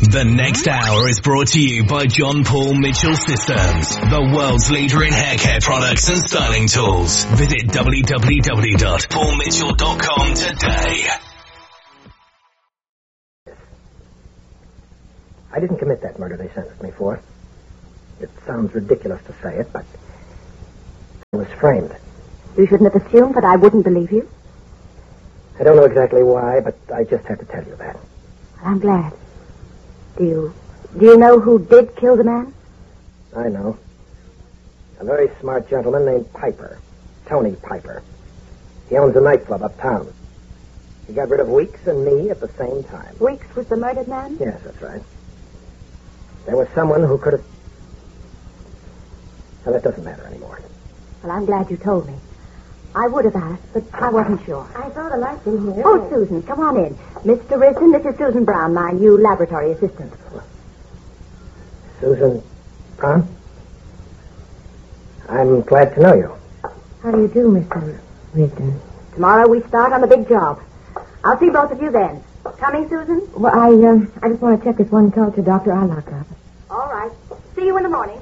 The next hour is brought to you by John Paul Mitchell Systems, the world's leader in hair care products and styling tools. Visit www.paulmitchell.com today. I didn't commit that murder they sentenced me for. It sounds ridiculous to say it, but I was framed. You shouldn't have assumed that I wouldn't believe you. I don't know exactly why, but I just have to tell you that. I'm glad. Do you know who did kill the man? I know. A very smart gentleman named Piper. Tony Piper. He owns a nightclub uptown. He got rid of Weeks and me at the same time. Weeks was the murdered man? Yes, that's right. There was someone who could have... Well, that doesn't matter anymore. Well, I'm glad you told me. I would have asked, but I wasn't sure. I saw the lights in here. Oh, Susan, come on in. Mr. Risden, this is Susan Brown, my new laboratory assistant. Susan Brown? I'm glad to know you. How do you do, Mr. Risden? Tomorrow we start on the big job. I'll see both of you then. Coming, Susan? Well, I just want to check this one culture Dr. Allock up. All right. See you in the morning.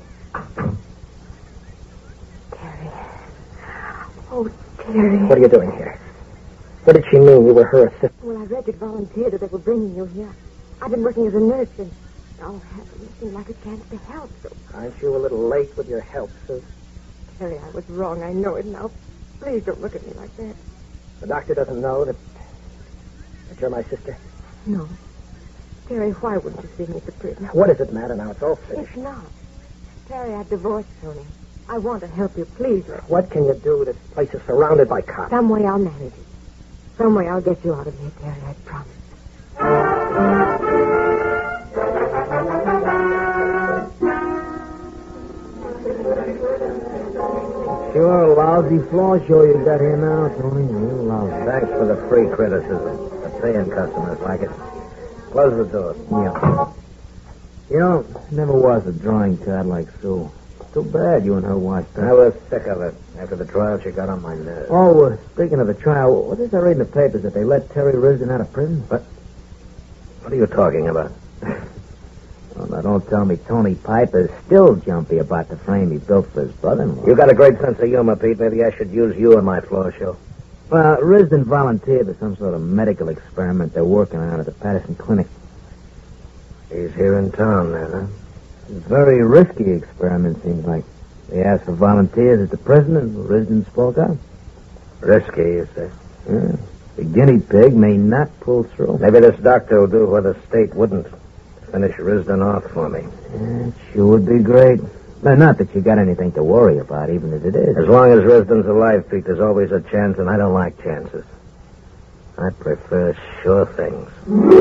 Terry. Oh, Terry. What are you doing here? What did she mean you were her assistant? Well, I read your volunteer that they were bringing you here. I've been working as a nurse, and oh, it seemed like a chance to help. So, Aren't you a little late with your help, Susan? Terry, I was wrong. I know it now. Please don't look at me like that. The doctor doesn't know that you're my sister? No. Terry, why wouldn't you see me at the prison? What does it matter now? It's all finished. It's not. Terry, I've divorced Tony. I want to help you. Please. What can you do? This place is surrounded by cops. Some way I'll manage it. Some way I'll get you out of here, Terry. I promise. Sure, lousy floor show you got here now, Tony. Real lousy. Thanks for the free criticism. The paying customers like it. Close the door. Yeah. You know, never was a drawing tad like Sue. Too bad you and her washed I up. was sick of it. After the trial, she got on my nerves. Oh, speaking of the trial, what is I read in the papers that they let Terry Risden out of prison? What are you talking about? Well, now don't tell me Tony Piper's still jumpy about the frame he built for his brother-in-law. You got a great sense of humor, Pete. Maybe I should use you in my floor show. Well, Risden volunteered for some sort of medical experiment they're working on at the Patterson Clinic. He's here in town, then, huh? It's a very risky experiment, seems like. They asked for volunteers at the prison, and Risden spoke out. Risky, you say? Yeah. The guinea pig may not pull through. Maybe this doctor will do what the state wouldn't. Finish Risden off for me. Yeah, it sure would be great. Well, not that you got anything to worry about, even as it is. As long as Risden's alive, Pete, there's always a chance, and I don't like chances. I prefer sure things.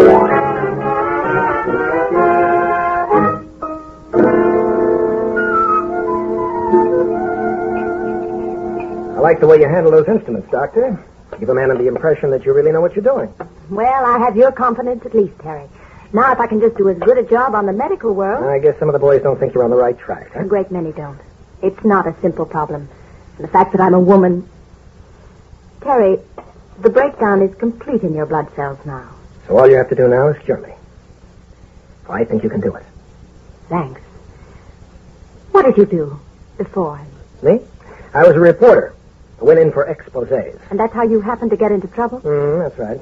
I like the way you handle those instruments, Doctor. Give a man the impression that you really know what you're doing. Well, I have your confidence at least, Terry. Now, if I can just do as good a job on the medical world... I guess some of the boys don't think you're on the right track, huh? A great many don't. It's not a simple problem. And the fact that I'm a woman... Terry, the breakdown is complete in your blood cells now. So all you have to do now is cure me. I think you can do it. Thanks. What did you do before? Me? I was a reporter. I went in for exposés. And that's how you happened to get into trouble? That's right.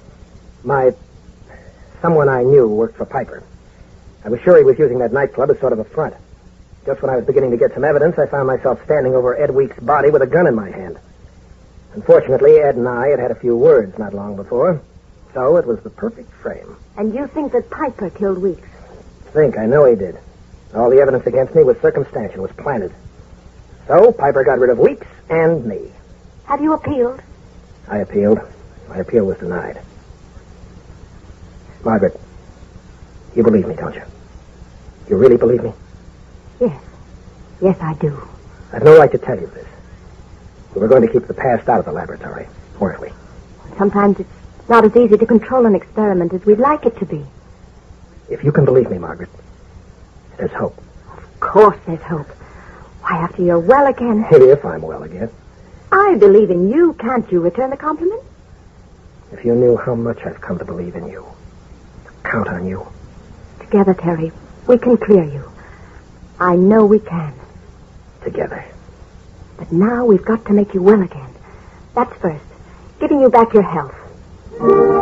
Someone I knew worked for Piper. I was sure he was using that nightclub as sort of a front. Just when I was beginning to get some evidence, I found myself standing over Ed Weeks' body with a gun in my hand. Unfortunately, Ed and I had had a few words not long before, so it was the perfect frame. And you think that Piper killed Weeks? I know he did. All the evidence against me was circumstantial, was planted. So Piper got rid of Weeks and me. Have you appealed? I appealed. My appeal was denied. Margaret, you believe me, don't you? You really believe me? Yes. Yes, I do. I've no right to tell you this. We were going to keep the past out of the laboratory, weren't we? Sometimes it's not as easy to control an experiment as we'd like it to be. If you can believe me, Margaret, there's hope. Of course there's hope. Why, after you're well again... If I'm well again. I believe in you. Can't you return the compliment? If you knew how much I've come to believe in you, to count on you. To Together, Terry, we can clear you. I know we can. Together. But now we've got to make you well again. That's first. Giving you back your health.